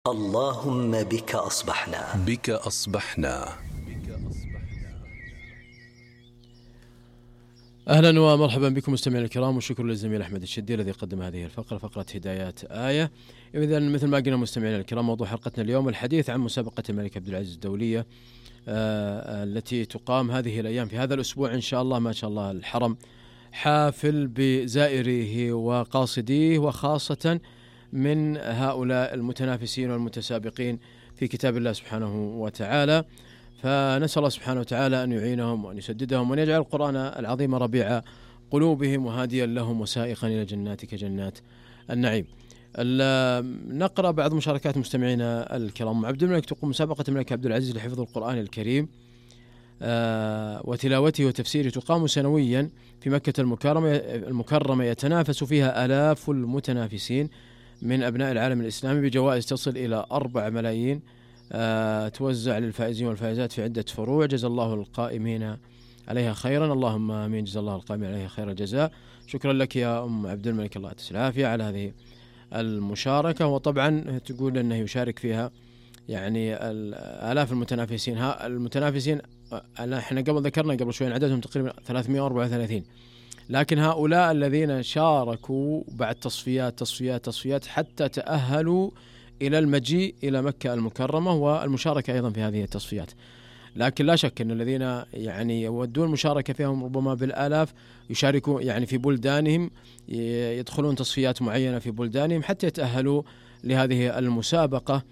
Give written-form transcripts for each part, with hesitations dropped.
اللهم بك أصبحنا. أهلا ومرحبا بكم مستمعينا الكرام، وشكرا للزميل أحمد الشدي الذي قدم هذه الفقرة، فقرة هدايات آية. إذا مثل ما قلنا مستمعينا الكرام، موضوع حلقتنا اليوم الحديث عن مسابقة الملك عبد العزيز الدولية التي تقام هذه الأيام في هذا الأسبوع إن شاء الله. ما شاء الله الحرم حافل بزائريه وقاصديه، وخاصة من هؤلاء المتنافسين والمتسابقين في كتاب الله سبحانه وتعالى. فنسأل الله سبحانه وتعالى أن يعينهم وأن يسددهم وأن يجعل القرآن العظيم ربيع قلوبهم وهاديا لهم وسائقا إلى جناتك جنات النعيم. نقرأ بعض مشاركات مستمعينا الكرام. عبد الملك تقوم مسابقة الملك عبد العزيز لحفظ القرآن الكريم وتلاوته وتفسيره، تقام سنويا في مكة المكرمة، يتنافس فيها آلاف المتنافسين من أبناء العالم الإسلامي بجوائز تصل إلى 4 ملايين توزع للفائزين والفائزات في عدة فروع. جزا الله القائمين عليها خيرا، اللهم آمين. جزا الله القائمين عليها خير الجزاء. شكرا لك يا أم عبد الملك، الله يعطيك العافية على هذه المشاركة. وطبعا تقول أنه يشارك فيها يعني آلاف المتنافسين. المتنافسين احنا ذكرنا قبل شوي عددهم تقريبا 334، لكن هؤلاء الذين شاركوا بعد تصفيات حتى تأهلوا إلى المجيء إلى مكة المكرمة والمشاركة أيضا في هذه التصفيات. لكن لا شك أن الذين يعني يودون المشاركة فيهم ربما بالآلاف يشاركوا يعني في بلدانهم، يدخلون تصفيات معينة في بلدانهم حتى يتأهلوا لهذه المسابقة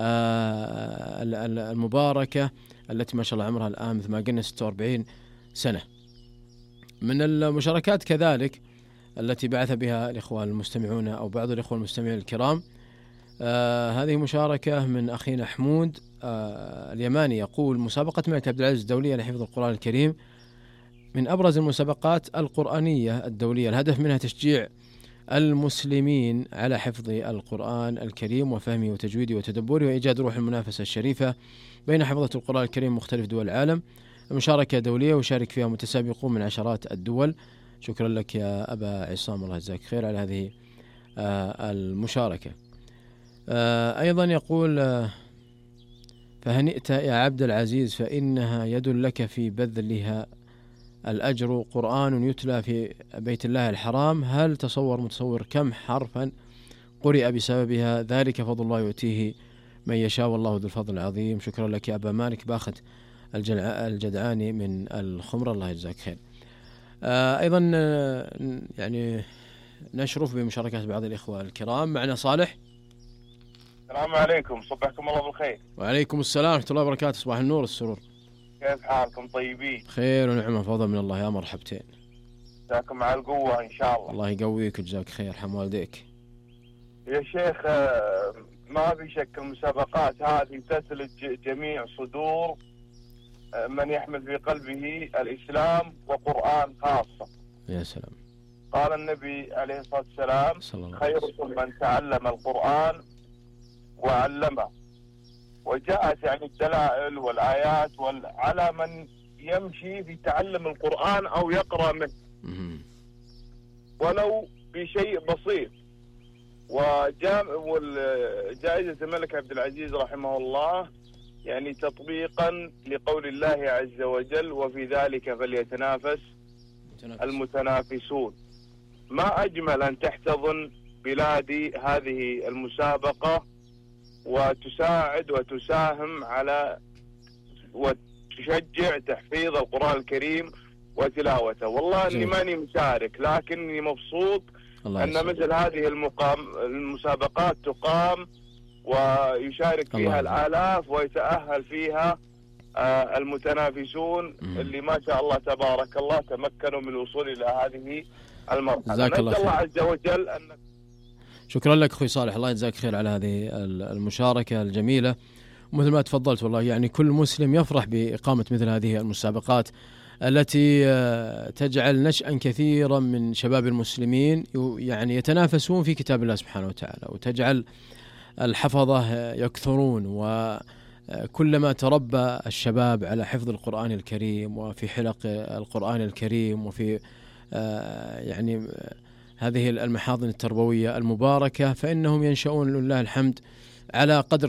المباركة التي ما شاء الله عمرها الآن مثل ما قلنا 46 سنة. من المشاركات كذلك التي بعث بها الإخوة المستمعون أو بعض الإخوة المستمعين الكرام، هذه مشاركة من أخينا حمود اليماني، يقول: مسابقة الملك عبد العزيز الدولية لحفظ القرآن الكريم من أبرز المسابقات القرآنية الدولية، الهدف منها تشجيع المسلمين على حفظ القرآن الكريم وفهمه وتجويده وتدبره، وإيجاد روح المنافسة الشريفة بين حفظة القرآن الكريم مختلف دول العالم. المشاركة دولية ويشارك فيها متسابقون من عشرات الدول. شكرا لك يا أبا عصام، الله يجزاك خير على هذه المشاركة. أيضا يقول: فهنئت يا عبد العزيز، فإنها يد لك في بذلها الأجر، قرآن يتلى في بيت الله الحرام، هل متصور كم حرفا قرئ بسببها؟ ذلك فضل الله يؤتيه من يشاء والله ذو الفضل العظيم. شكرا لك يا أبا مالك باخت الجدعاني من الخمرة، الله يجزاك خير. أيضا يعني نشرف بمشاركة بعض الإخوة الكرام. معنا صالح. السلام عليكم، صبحكم الله بالخير. وعليكم السلام ورحمة الله وبركاته، صباح النور السرور. كيف حالكم؟ طيبين؟ خير ونعمة فضل من الله، يا مرحبتين. جزاكم على القوة إن شاء الله. الله يقويك وجزاك خير، يرحم والديك. يا شيخ، ما في شك المسابقات هذه تثلج جميع صدور من يحمل في قلبه الإسلام وقرآن خاصة. يا سلام. قال النبي عليه الصلاة والسلام: خيركم من تعلم القرآن وعلمه. وجاءت يعني الدلائل والآيات على من يمشي في تعلم القرآن أو يقرأ منه ولو بشيء بسيط. وجائزة الملك عبد العزيز رحمه الله يعني تطبيقا لقول الله عز وجل: وفي ذلك فليتنافس المتنافسون. ما أجمل أن تحتضن بلادي هذه المسابقة وتساعد وتساهم على وتشجع تحفيظ القرآن الكريم وتلاوته. والله أني ماني مشارك، لكني مبسوط أن مثل هذه المسابقات تقام ويشارك فيها الآلاف ويتأهل فيها المتنافسون اللي ما شاء الله تبارك الله تمكنوا من الوصول إلى هذه المرحلة. نسأل الله عز وجل أن. شكرا لك أخوي صالح، الله يجزاك خير على هذه المشاركة الجميلة. ومثل ما تفضلت والله يعني كل مسلم يفرح بإقامة مثل هذه المسابقات التي تجعل نشأ كثيرا من شباب المسلمين يعني يتنافسون في كتاب الله سبحانه وتعالى، وتجعل الحفظة يكثرون، وكلما تربى الشباب على حفظ القرآن الكريم وفي حلق القرآن الكريم وفي يعني هذه المحاضن التربوية المباركة، فإنهم ينشؤون لله الحمد على قدر